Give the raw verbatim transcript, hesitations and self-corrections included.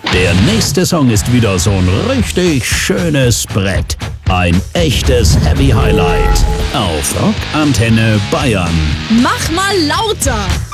Der nächste Song ist wieder so ein richtig schönes Brett. Ein echtes Heavy Highlight auf Rockantenne Bayern. Mach mal lauter!